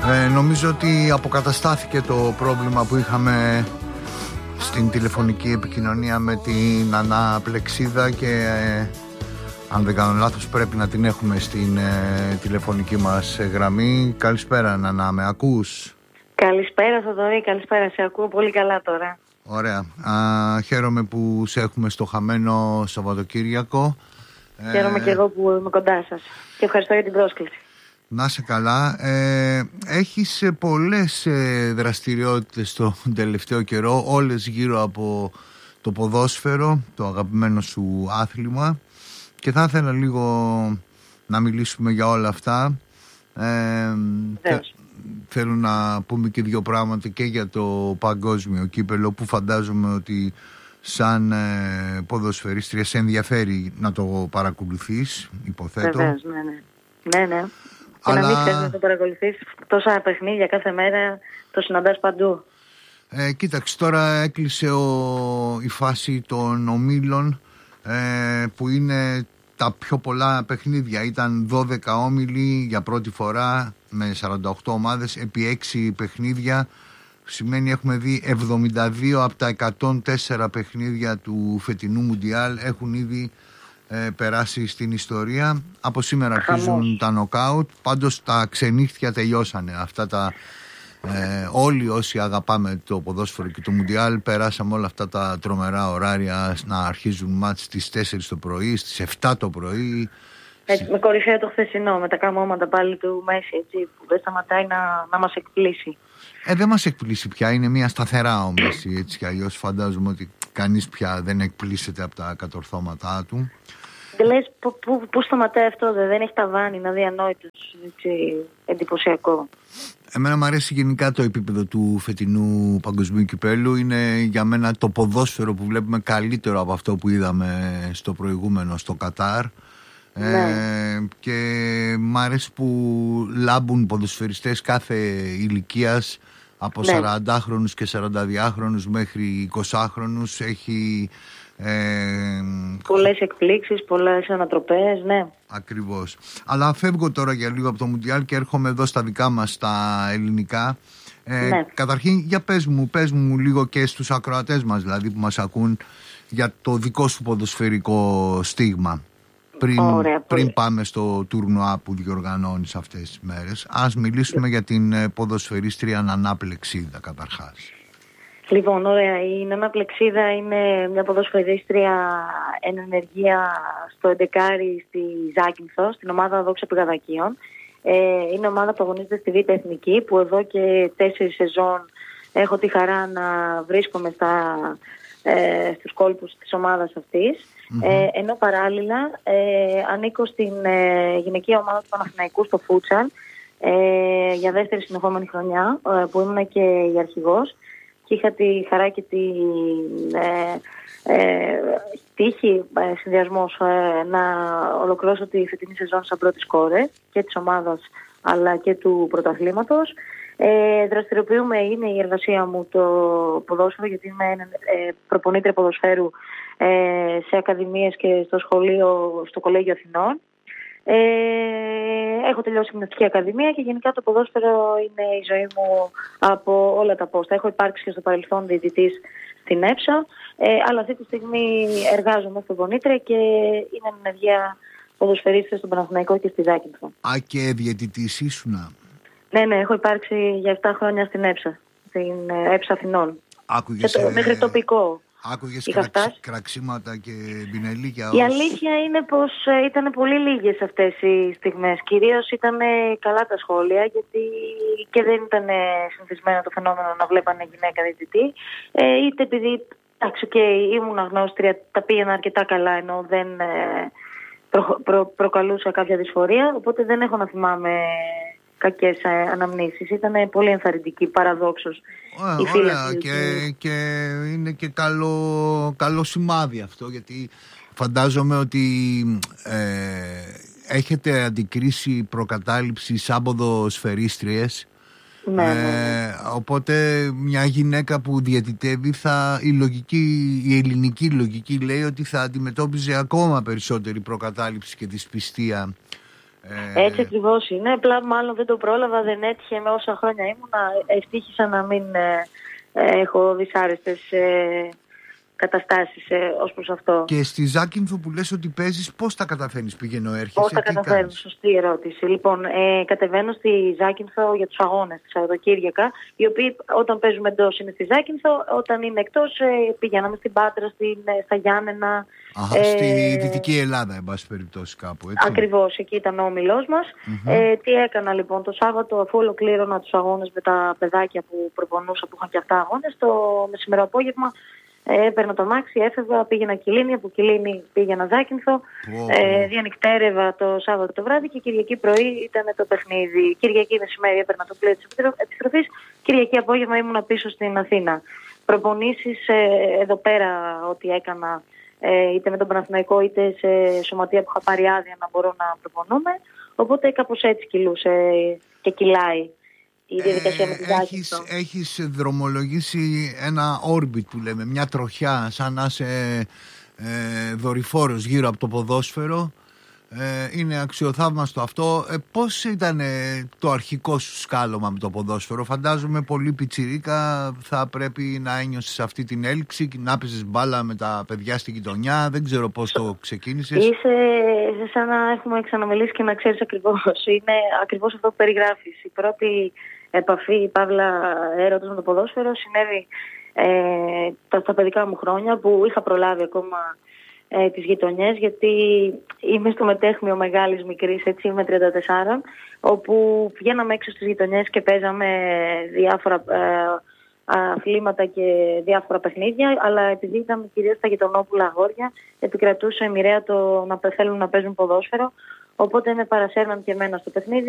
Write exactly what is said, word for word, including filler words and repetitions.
Ε, νομίζω ότι αποκαταστάθηκε το πρόβλημα που είχαμε στην τηλεφωνική επικοινωνία με την Ανά Πλεξίδα και ε, αν δεν κάνω λάθος πρέπει να την έχουμε στην ε, τηλεφωνική μας γραμμή. Καλησπέρα Ανά, με ακούς? Καλησπέρα Θοδωρή, καλησπέρα, σε ακούω πολύ καλά τώρα. Ωραία, Α, χαίρομαι που σε έχουμε στο χαμένο Σαββατοκύριακο. Χαίρομαι ε, και εγώ που είμαι κοντά σας και ευχαριστώ για την πρόσκληση. Να σε καλά. Ε, έχεις πολλές ε, δραστηριότητες το τελευταίο καιρό, όλες γύρω από το ποδόσφαιρο, το αγαπημένο σου άθλημα, και θα ήθελα λίγο να μιλήσουμε για όλα αυτά. Ε, θε, θέλω να πούμε και δύο πράγματα και για το παγκόσμιο κύπελο, που φαντάζομαι ότι σαν ε, ποδοσφαιρίστρια σε ενδιαφέρει να το παρακολουθείς, υποθέτω. Βεβαίως, ναι, ναι. ναι, ναι. Και αλλά... να μην ξέρεις να το παρακολουθείς, τόσα παιχνίδια κάθε μέρα, το συναντάς παντού. Ε, κοίταξε, τώρα έκλεισε ο, η φάση των ομίλων, ε, που είναι τα πιο πολλά παιχνίδια. Ήταν δώδεκα όμιλοι για πρώτη φορά με σαράντα οκτώ ομάδες επί έξι παιχνίδια. Σημαίνει έχουμε δει εβδομήντα δύο από τα εκατόν τέσσερα παιχνίδια του φετινού Μουντιάλ έχουν ήδη ε, περάσει στην ιστορία. Από σήμερα αρχίζουν τα νοκάουτ. Πάντως τα ξενύχτια τελειώσανε. Αυτά τα, ε, όλοι όσοι αγαπάμε το ποδόσφαιρο και το Μουντιάλ περάσαμε όλα αυτά τα τρομερά ωράρια να αρχίζουν μάτς στις τέσσερις το πρωί, στις επτά το πρωί. Έτσι, με κορυφαίο το χθεσινό, με τα καμώματα πάλι του Μέση, έτσι, που δεν σταματάει να, να μας εκπλήσει. Ε, δεν μας εκπλήσει πια, είναι μια σταθερά ο Μέση, έτσι κι αλλιώς φαντάζομαι ότι κανείς πια δεν εκπλήσεται από τα κατορθώματά του. Δεν λες πού σταματάει αυτό, δε, δεν έχει ταβάνι, είναι αδιανόητος, έτσι, εντυπωσιακό. Εμένα μου αρέσει γενικά το επίπεδο του φετινού παγκοσμίου κυπέλου. Είναι για μένα το ποδόσφαιρο που βλέπουμε καλύτερο από αυτό που είδαμε στο προηγούμενο, στο Κατάρ. Ναι. Ε, και μ' αρέσει που λάμπουν ποδοσφαιριστές κάθε ηλικίας, από ναι. σαραντάχρονους και σαρανταδυάχρονους μέχρι εικοσάχρονους. Έχει ε, πολλές εκπλήξεις, πολλές ανατροπές, ναι. Ακριβώς. Αλλά φεύγω τώρα για λίγο από το Μουντιάλ και έρχομαι εδώ στα δικά μας τα ελληνικά. ε, ναι. Καταρχήν, για πες μου, πες μου λίγο και στους ακροατές μας, δηλαδή που μας ακούν, για το δικό σου ποδοσφαιρικό στίγμα. Πριν, Ωραία, πριν πάμε στο τουρνουά που διοργανώνεις αυτές τις μέρες, ας μιλήσουμε για την ποδοσφαιρίστρια Ανά Πλεξίδα καταρχάς. Λοιπόν, ωραία. Η Ανά Πλεξίδα είναι μια ποδοσφαιρίστρια εν ενεργεία στο Εντεκάρι στη Ζάκυνθο, στην ομάδα Δόξα Πηγαδακίων. Ε, είναι ομάδα που αγωνίζεται στη Β' Εθνική, που εδώ και τέσσερις σεζόν έχω τη χαρά να βρίσκομαι στα, ε, στους κόλπους της ομάδας αυτής. Mm-hmm. Ε, ενώ παράλληλα ε, ανήκω στην ε, γυναικεία ομάδα του Παναθηναϊκού στο φούτσαλ ε, για δεύτερη συνεχόμενη χρονιά, ε, που ήμουν και η αρχηγός και είχα τη χαρά και τη ε, ε, τύχη ε, συνδυασμός ε, να ολοκληρώσω τη φετινή σεζόν σαν πρώτη σκόρερ και της ομάδας αλλά και του πρωταθλήματος. Ε, δραστηριοποιούμε, είναι η εργασία μου το ποδόσφαιρο, γιατί είμαι ε, προπονήτρια ποδοσφαίρου ε, σε ακαδημίες και στο σχολείο, στο Κολέγιο Αθηνών. Ε, έχω τελειώσει γυμναστική ακαδημία και γενικά το ποδόσφαιρο είναι η ζωή μου από όλα τα πόστα. Έχω υπάρξει και στο παρελθόν διαιτητής στην ΕΨΑ, ε, αλλά αυτή τη στιγμή εργάζομαι στο προπονήτρια και είναι ενεργεία ποδοσφαιρίστρια στον Παναθηναϊκό και στη Ζάκυνθο. Α, και διαιτητής ήσουνα? Ναι, ναι, έχω υπάρξει για επτά χρόνια στην ΕΨΑ, στην ΕΨΑ Αθηνών. Άκουγες, το, μέχρι τοπικό. Άκουγες κραξ, κραξίματα και μπινελίκια? Η αλήθεια είναι πως ήταν πολύ λίγες αυτές οι στιγμές. Κυρίως ήταν καλά τα σχόλια, γιατί και δεν ήταν συνηθισμένο το φαινόμενο να βλέπανε γυναίκα διαιτητή. Ε, είτε επειδή, εντάξει, και ήμουν αγνώστρια, τα πήγαινα αρκετά καλά, ενώ δεν προ, προ, προκαλούσα κάποια δυσφορία, οπότε δεν έχω να θυμάμαι κακές αναμνήσεις. Ήταν πολύ ενθαρρυντική, παραδόξως. Ωραία, η ωραία. Και, και είναι και καλό, καλό σημάδι αυτό, γιατί φαντάζομαι ότι ε, έχετε αντικρίσει προκατάληψη σαν ποδοσφαιρίστριες. Ναι, ε, ναι. Οπότε μια γυναίκα που διαιτητεύει, θα, η, λογική, η ελληνική λογική λέει ότι θα αντιμετώπιζε ακόμα περισσότερη προκατάληψη και δυσπιστία Ε... Έτσι ακριβώς είναι. Απλά μάλλον δεν το πρόλαβα, δεν έτυχε με όσα χρόνια ήμουνα. Ευτύχησα να μην ε, ε, έχω δυσάρεστες ε, καταστάσεις ε, ως προς αυτό. Και στη Ζάκυνθο που λες ότι παίζεις, πώς τα καταφέρνεις, πηγαίνω έρχεσαι? Πώς τα καταφέρνω, σωστή ερώτηση. Λοιπόν, ε, κατεβαίνω στη Ζάκυνθο για τους αγώνες της Σαββατοκύριακα, οι οποίοι όταν παίζουμε εντός είναι στη Ζάκυνθο, όταν είναι εκτός ε, πηγαίναμε στην Πάτρα, στην, στα Γιάννενα. Αχα, ε, στη Δυτική Ελλάδα, εν πάση περιπτώσει, κάπου έτσι. Ακριβώς, εκεί ήταν ο όμιλός μας. Mm-hmm. Ε, τι έκανα λοιπόν το Σάββατο, αφού ολοκλήρωνα τους αγώνες με τα παιδάκια που προπονούσα, που είχαν και αυτά αγώνες, το μεσημερό απόγευμα ε, έπαιρνα το αμάξι, έφευγα, πήγαινα Κιλίνη, από Κιλίνη πήγαινα Ζάκυνθο, oh. ε, διανυκτέρευα το Σάββατο το βράδυ και Κυριακή πρωί ήταν το παιχνίδι. Κυριακή μεσημέρι έπαιρνα το πλοίο της επιστροφής, Κυριακή απόγευμα ήμουν πίσω στην Αθήνα. Προπονήσεις ε, εδώ πέρα ό,τι έκανα, Ε, είτε με τον Παναθηναϊκό είτε σε σωματεία που είχα πάρει άδεια να μπορώ να προπονούμε. Οπότε κάπως έτσι κυλούσε και κυλάει η διαδικασία ε, με τη Ζάκυνθο. Έχεις, έχεις δρομολογήσει ένα orbit που λέμε, μια τροχιά, σαν να είσαι ε, δορυφόρος γύρω από το ποδόσφαιρο. Ε, είναι αξιοθαύμαστο αυτό. Ε, πώς ήταν ε, το αρχικό σου σκάλωμα με το ποδόσφαιρο? Φαντάζομαι πολύ πιτσιρίκα θα πρέπει να ένιωσες αυτή την έλξη και να παίζεις μπάλα με τα παιδιά στη γειτονιά. Δεν ξέρω πώς το ξεκίνησες. Είσαι σαν να έχουμε ξαναμιλήσει και να ξέρεις ακριβώς. Είναι ακριβώς αυτό που περιγράφεις. Η πρώτη επαφή, η παύλα έρωτας με το ποδόσφαιρο συνέβη ε, τα, στα παιδικά μου χρόνια, που είχα προλάβει ακόμα Ε, τις γειτονιές, γιατί είμαι στο μετέχμιο μεγάλης μικρής, έτσι είμαι τριάντα τέσσερα, όπου βγαίναμε έξω στις γειτονιές και παίζαμε διάφορα ε, αθλήματα και διάφορα παιχνίδια, αλλά επειδή ήταν κυρίως τα γειτονόπουλα αγόρια, επικρατούσε μοιραία το να θέλουν να παίζουν ποδόσφαιρο, οπότε με παρασέρναν και εμένα στο παιχνίδι.